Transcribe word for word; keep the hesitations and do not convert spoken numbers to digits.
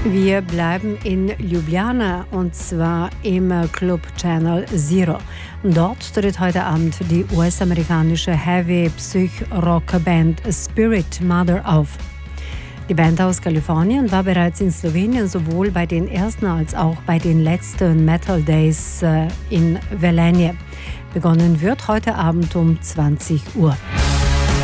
Wir bleiben in Ljubljana und zwar im Club Channel Zero. Dort tritt heute Abend die U S-amerikanische Heavy-Psych-Rock-Band Spirit Mother auf. Die Band aus Kalifornien war bereits in Slowenien sowohl bei den ersten als auch bei den letzten Metal Days in Velenje. Begonnen wird heute Abend um zwanzig Uhr.